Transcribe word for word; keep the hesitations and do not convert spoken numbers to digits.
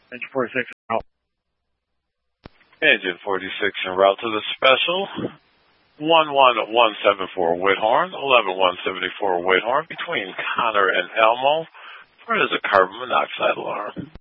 Engine forty-six out. Engine forty-six en route to the special. one one one seven four Whithorn, eleven one seventy-four Whithorn, between Connor and Elmo. Where is a carbon monoxide alarm?